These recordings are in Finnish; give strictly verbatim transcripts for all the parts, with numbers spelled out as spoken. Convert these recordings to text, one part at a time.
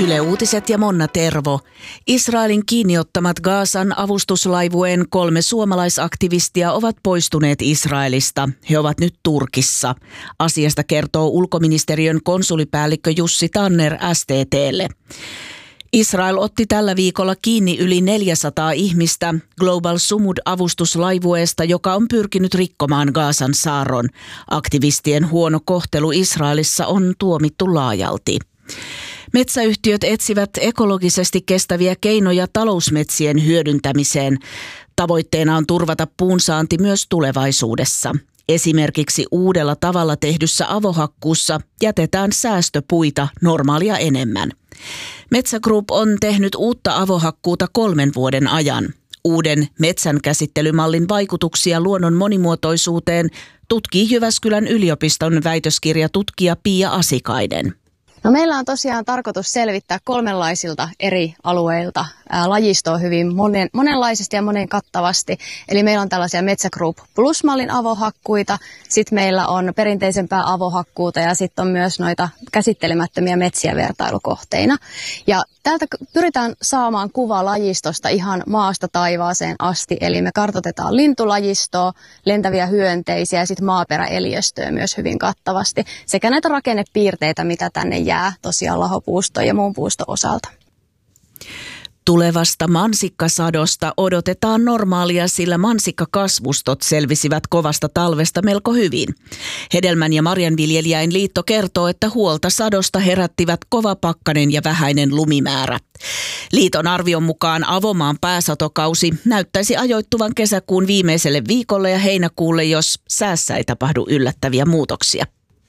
Yle Uutiset ja Monna Tervo. Israelin kiinniottamat Gazan avustuslaivueen kolme suomalaisaktivistia ovat poistuneet Israelista. He ovat nyt Turkissa. Asiasta kertoo ulkoministeriön konsulipäällikkö Jussi Tanner S T T:lle. Israel otti tällä viikolla kiinni yli neljäsataa ihmistä Global Sumud-avustuslaivueesta, joka on pyrkinyt rikkomaan Gazan saarron. Aktivistien huono kohtelu Israelissa on tuomittu laajalti. Metsäyhtiöt etsivät ekologisesti kestäviä keinoja talousmetsien hyödyntämiseen. Tavoitteena on turvata puunsaanti myös tulevaisuudessa. Esimerkiksi uudella tavalla tehdyssä avohakkuussa jätetään säästöpuita normaalia enemmän. Metsä Group on tehnyt uutta avohakkuuta kolmen vuoden ajan. Uuden metsänkäsittelymallin vaikutuksia luonnon monimuotoisuuteen tutkii Jyväskylän yliopiston väitöskirjatutkija Pia Asikainen. No meillä on tosiaan tarkoitus selvittää kolmenlaisilta eri alueilta ää, lajistoa hyvin monen, monenlaisesti ja monen kattavasti. Eli meillä on tällaisia Metsä Group Plus-mallin avohakkuita, sitten meillä on perinteisempää avohakkuuta ja sitten on myös noita käsittelemättömiä metsiä vertailukohteina. Ja täältä pyritään saamaan kuva lajistosta ihan maasta taivaaseen asti, eli me kartoitetaan lintulajistoa, lentäviä hyönteisiä ja sitten maaperäeliöstöä myös hyvin kattavasti, sekä näitä rakennepiirteitä, mitä tänne jää tosiaan lahopuuston ja muun puuston osalta. Tulevasta mansikkasadosta odotetaan normaalia, sillä mansikkakasvustot selvisivät kovasta talvesta melko hyvin. Hedelmän- ja marjanviljelijäin liitto kertoo, että huolta sadosta herättivät kova pakkanen ja vähäinen lumimäärä. Liiton arvion mukaan avomaan pääsatokausi näyttäisi ajoittuvan kesäkuun viimeiselle viikolle ja heinäkuulle, jos säässä ei tapahdu yllättäviä muutoksia.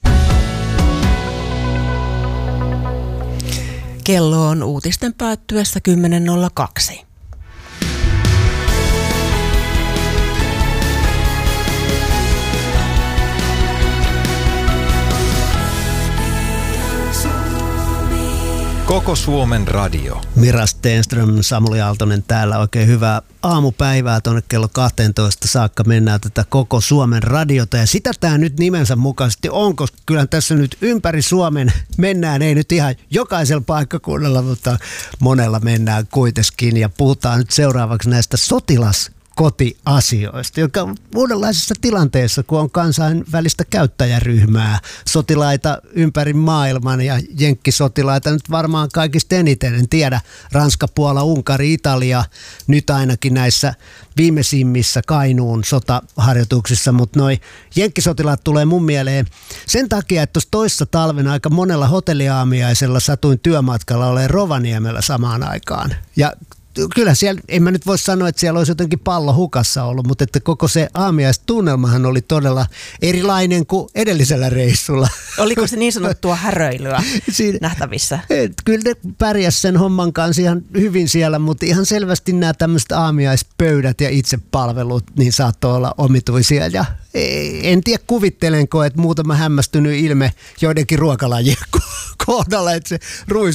Kello on uutisten päättyessä kymmenen nolla kaksi. Koko Suomen radio. Mira Stenström, Samuli Aaltonen täällä. Oikein hyvää aamupäivää tuonne kello kaksitoista saakka mennään tätä Koko Suomen radiota. Ja sitä tämä nyt nimensä mukaisesti on, koska kyllä tässä nyt ympäri Suomen mennään, ei nyt ihan jokaisella paikkakunnalla, mutta monella mennään kuitenkin. Ja puhutaan nyt seuraavaksi näistä sotilas kotiasioista, joka on uudenlaisessa tilanteessa, kun on kansainvälistä käyttäjäryhmää, sotilaita ympäri maailman ja jenkkisotilaita nyt varmaan kaikista eniten, en tiedä, Ranska, Puola, Unkari, Italia, nyt ainakin näissä viimeisimmissä Kainuun sotaharjoituksissa, mutta noi jenkkisotilaat tulee mun mieleen sen takia, että tuossa toissa talvena aika monella hotelliaamiaisella satuin työmatkalla olemaan Rovaniemellä samaan aikaan, ja kyllä siellä, en mä nyt voi sanoa, että siellä olisi jotenkin pallo hukassa ollut, mutta että koko se aamiaistunnelmahan oli todella erilainen kuin edellisellä reissulla. Oliko se niin sanottua häröilyä Siin, nähtävissä? Et, kyllä ne pärjäs sen homman kanssa ihan hyvin siellä, mutta ihan selvästi nämä tämmöiset aamiaispöydät ja itsepalvelut niin saattoi olla omituisia. Ja en tiedä kuvittelenko, että muutama hämmästynyt ilme joidenkin ruokalajien kohdalla, että se ruis